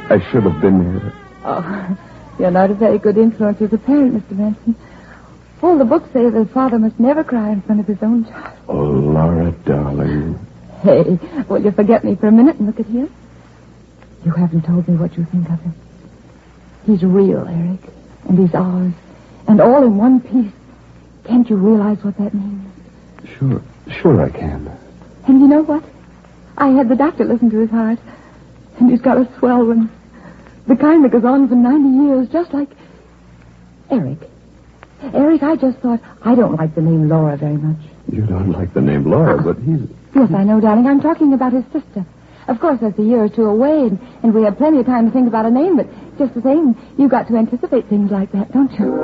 I should have been here. Oh, you're not a very good influence as a parent, Mr. Manson. All the books say that a father must never cry in front of his own child. Oh, Laura, darling. Hey, will you forget me for a minute and look at him? You haven't told me what you think of him. He's real, Eric, and he's ours, and all in one piece. Can't you realize what that means? Sure I can. And you know what? I had the doctor listen to his heart, and he's got a swell one. The kind that goes on for 90 years, just like... Eric, I just thought I don't like the name Laura very much. You don't like the name Laura, but he's... Yes, I know, darling. I'm talking about his sister. Of course, that's a year or two away, and we have plenty of time to think about a name, but just the same, you've got to anticipate things like that, don't you?